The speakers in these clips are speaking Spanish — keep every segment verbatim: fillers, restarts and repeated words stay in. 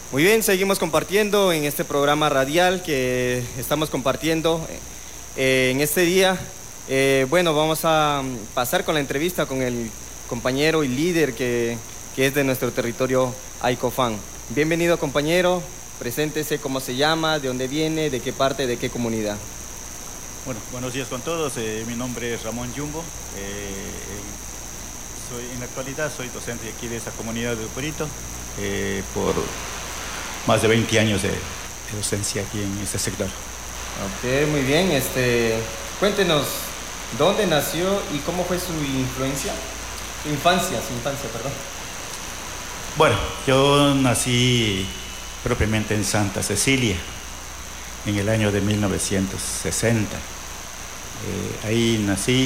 Muy bien, seguimos compartiendo en este programa radial que estamos compartiendo eh, en este día. Eh, bueno, vamos a pasar con la entrevista con el compañero y líder que, que es de nuestro territorio Aycofán. Bienvenido, compañero, preséntese, cómo se llama, de dónde viene, de qué parte, de qué comunidad. Bueno, buenos días con todos. Eh, mi nombre es Ramón Yumbo. Eh, soy, en la actualidad soy docente aquí de esta comunidad de Upurito eh, por más de veinte años de, de docencia aquí en este sector. Ok, muy bien. Este, cuéntenos, ¿dónde nació y cómo fue su influencia? Su infancia, su infancia, perdón. Bueno, yo nací propiamente en Santa Cecilia en el año de mil novecientos sesenta. Eh, ahí nací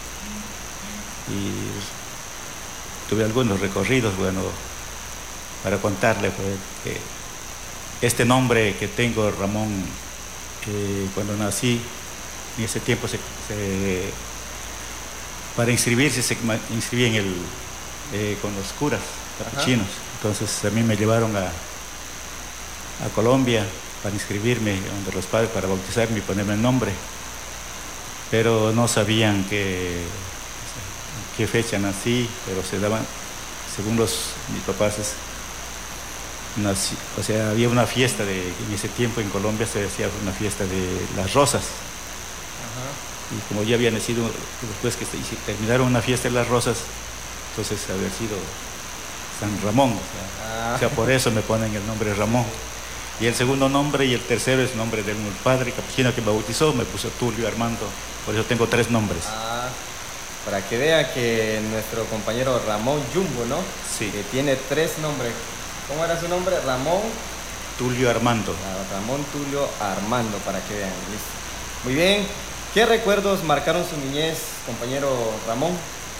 y tuve algunos recorridos, bueno, para contarle pues, que este nombre que tengo, Ramón, eh, cuando nací, en ese tiempo se, se, para inscribirse se inscribía en el, eh, con los curas capuchinos. Entonces a mí me llevaron a, a Colombia para inscribirme donde los padres, para bautizarme y ponerme el nombre, pero no sabían que, qué fecha nací, pero se daban, según los, mis papás, nací, o sea, había una fiesta de, en ese tiempo en Colombia se hacía una fiesta de las rosas. Ajá. Y como ya había nacido, después que terminaron una fiesta de las rosas, entonces había sido San Ramón, o sea, ah. o sea, por eso me ponen el nombre Ramón. Y el segundo nombre y el tercero es nombre del padre capuchino que me bautizó, me puso Tulio Armando, por eso tengo tres nombres. Ah, para que vea que nuestro compañero Ramón Yumbo, ¿no? Sí. Que tiene tres nombres. ¿Cómo era su nombre? Ramón Tulio Armando. Ah, Ramón Tulio Armando, para que vean. ¿Listo? Muy bien. ¿Qué recuerdos marcaron su niñez, compañero Ramón?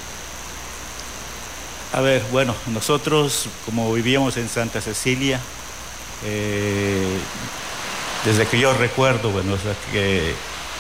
A ver, bueno, nosotros como vivíamos en Santa Cecilia, Eh, desde que yo recuerdo, bueno, o sea, que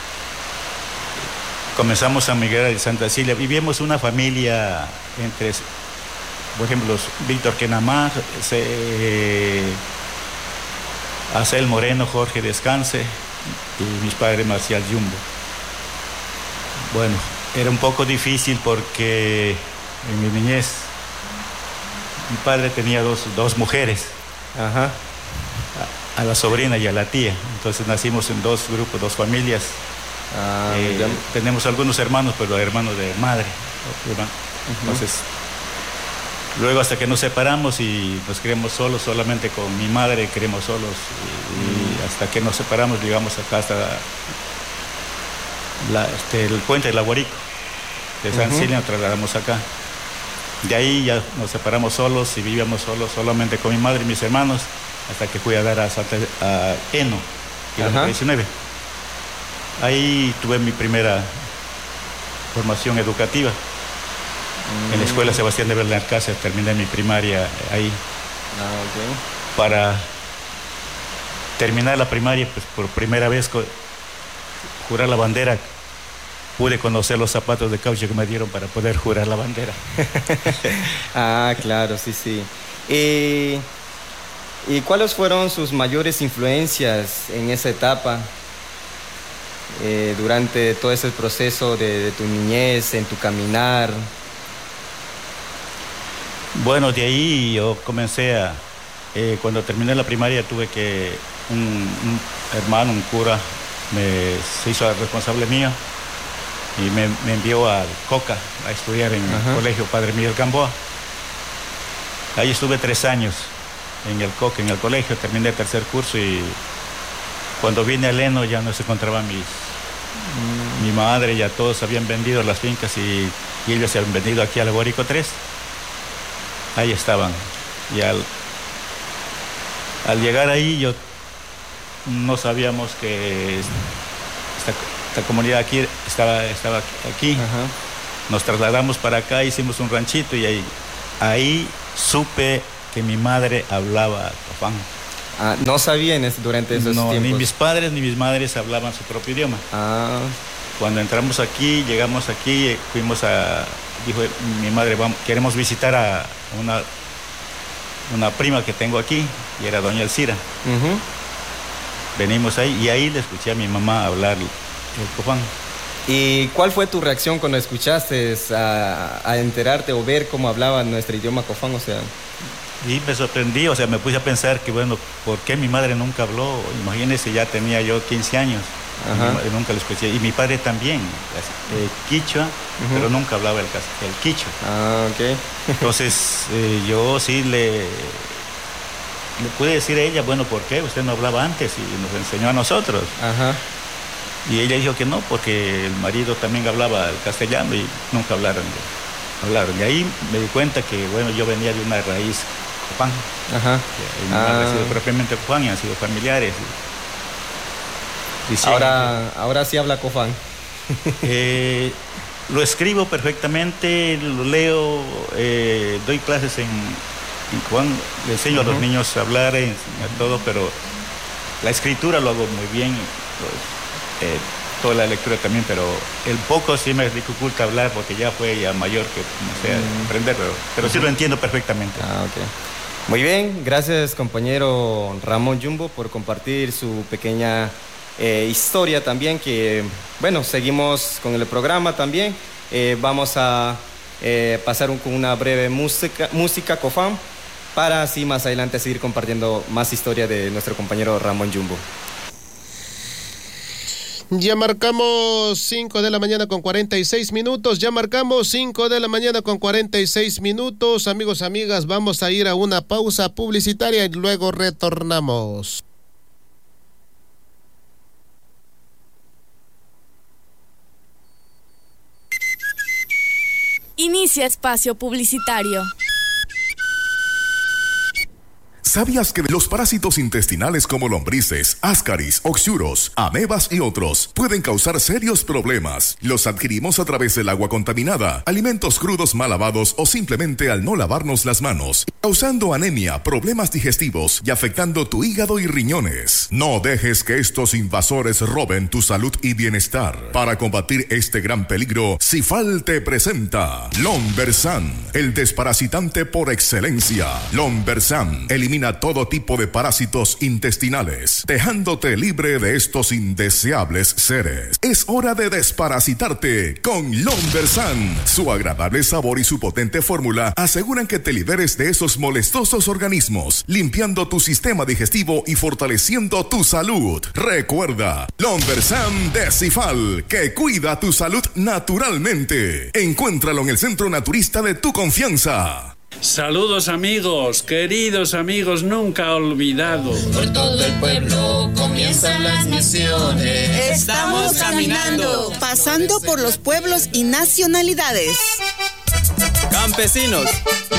comenzamos a migrar de Santa Cecilia, vivíamos una familia entre, por ejemplo, Víctor Kenamar, eh, Acel Moreno, Jorge Descanse y mis padres Marcial Yumbo. Bueno, era un poco difícil porque en mi niñez mi padre tenía dos, dos mujeres. Ajá. A la sobrina y a la tía, entonces nacimos en dos grupos, dos familias. Ah, eh, tenemos algunos hermanos, pero hermanos de madre. Entonces, uh-huh. luego hasta que nos separamos y nos criamos solos, solamente con mi madre criamos solos, y, uh-huh. y hasta que nos separamos llegamos acá hasta la, este, el puente de la Guarico, de San Cecilia, uh-huh. nos trasladamos acá. De ahí ya nos separamos solos y vivíamos solos, solamente con mi madre y mis hermanos, hasta que fui a dar a, Santa, a Eno, kilómetro diecinueve. Ahí tuve mi primera formación educativa. Mm. En la escuela Sebastián de Belalcázar terminé mi primaria ahí. Ah, okay. Para terminar la primaria, pues por primera vez jurar la bandera, pude conocer los zapatos de caucho que me dieron para poder jurar la bandera. Ah, claro, sí, sí. Eh... ¿Y cuáles fueron sus mayores influencias en esa etapa, eh, durante todo ese proceso de, de tu niñez, en tu caminar? Bueno, de ahí yo comencé a, eh, cuando terminé la primaria tuve que, un, un hermano, un cura, me, se hizo responsable mío y me, me envió al Coca a estudiar en Ajá. el colegio Padre Miguel Gamboa. Ahí estuve tres años. En el Coque, en el colegio, terminé el tercer curso y cuando vine a Leno ya no se encontraban mis, mm. mi madre, ya todos habían vendido las fincas y, y ellos se habían venido aquí al Guarico tres. Ahí estaban. Y al, al llegar ahí yo no sabíamos que esta, esta comunidad aquí estaba, estaba aquí. Ajá. Nos trasladamos para acá, hicimos un ranchito y ahí, ahí supe que mi madre hablaba Cofán. Ah, ¿no sabían durante esos no, tiempos? Ni mis padres ni mis madres hablaban su propio idioma. Ah. Cuando entramos aquí, llegamos aquí, fuimos a... Dijo mi madre, vamos, queremos visitar a una una prima que tengo aquí, y era doña Elcira. Uh-huh. Venimos ahí, y ahí le escuché a mi mamá hablar el cofán. ¿Y cuál fue tu reacción cuando escuchaste a, a enterarte o ver cómo hablaba nuestro idioma cofán? O sea... Y me sorprendí, o sea, me puse a pensar que, bueno, ¿por qué mi madre nunca habló? Imagínense, ya tenía yo quince años, y mi madre nunca lo escuché. Y mi padre también, eh, quichua, uh-huh. pero nunca hablaba el, el quichua. Ah, ok. Entonces, eh, yo sí le, le pude decir a ella, bueno, ¿por qué? Usted no hablaba antes y nos enseñó a nosotros. Ajá. Y ella dijo que no, porque el marido también hablaba el castellano y nunca hablaron. hablaron. Y ahí me di cuenta que, bueno, yo venía de una raíz cofán. Ajá. Que ah. no ha sido propiamente cofán, y han sido familiares. Y, y ahora, que, ahora sí habla cofán. Eh, lo escribo perfectamente, lo leo, eh, doy clases en, en cofán, le enseño uh-huh. a los niños a hablar, a todo, pero la escritura lo hago muy bien. Pues, eh, toda la lectura también, pero el poco sí me dificulta hablar porque ya fue ya mayor que no sé mm. aprender, pero, pero sí lo entiendo perfectamente. Ah, okay. Muy bien, gracias compañero Ramón Jumbo por compartir su pequeña eh, historia también, que bueno, seguimos con el programa también. Eh, vamos a eh, pasar un, con una breve música, música cofán para así más adelante seguir compartiendo más historia de nuestro compañero Ramón Jumbo. Ya marcamos cinco de la mañana con cuarenta y seis minutos, ya marcamos cinco de la mañana con cuarenta y seis minutos. Amigos, amigas, vamos a ir a una pausa publicitaria y luego retornamos. Inicia espacio publicitario. ¿Sabías que los parásitos intestinales como lombrices, ascaris, oxuros, amebas y otros pueden causar serios problemas? Los adquirimos a través del agua contaminada, alimentos crudos mal lavados o simplemente al no lavarnos las manos, causando anemia, problemas digestivos y afectando tu hígado y riñones. No dejes que estos invasores roben tu salud y bienestar. Para combatir este gran peligro, Cifal te presenta Lombersan, el desparasitante por excelencia. Lombersan elimina todo tipo de parásitos intestinales, dejándote libre de estos indeseables seres. Es hora de desparasitarte con Lombersan. Su agradable sabor y su potente fórmula aseguran que te liberes de esos molestosos organismos, limpiando tu sistema digestivo y fortaleciendo tu salud. Recuerda, Lombersan de Cifal, que cuida tu salud naturalmente. Encuéntralo en el centro naturista de tu confianza. Saludos amigos, queridos amigos nunca olvidados. Por todo el pueblo comienzan las misiones. Estamos caminando, pasando por los pueblos y nacionalidades. Campesinos,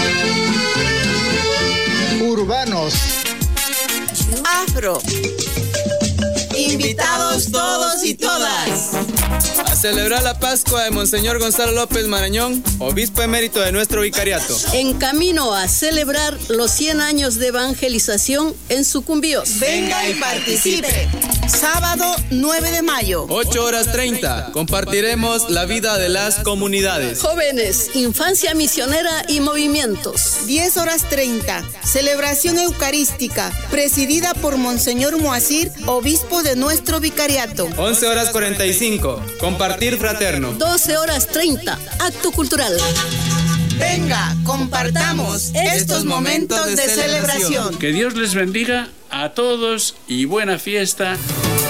urbanos, afro, invitados todos y todas a celebrar la Pascua de Monseñor Gonzalo López Marañón, obispo emérito de nuestro vicariato. En camino a celebrar los cien años de evangelización en Sucumbíos. Venga y participe. Sábado nueve de mayo. ocho horas treinta. Compartiremos la vida de las comunidades. Jóvenes, infancia misionera y movimientos. diez horas treinta. Celebración eucarística, presidida por Monseñor Moacir, obispo de nuestro vicariato. once horas cuarenta y cinco. Compartir fraterno. doce horas treinta. Acto cultural. Venga, compartamos estos momentos de celebración. Que Dios les bendiga a todos y buena fiesta.